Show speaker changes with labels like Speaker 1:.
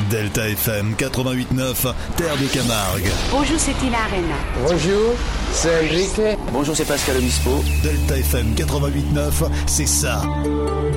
Speaker 1: Delta FM 88.9, Terre de Camargue.
Speaker 2: Bonjour, c'est Tina Arena.
Speaker 3: Bonjour, c'est Enrique.
Speaker 4: Bonjour, c'est Pascal Obispo.
Speaker 1: Delta FM 88.9, c'est ça.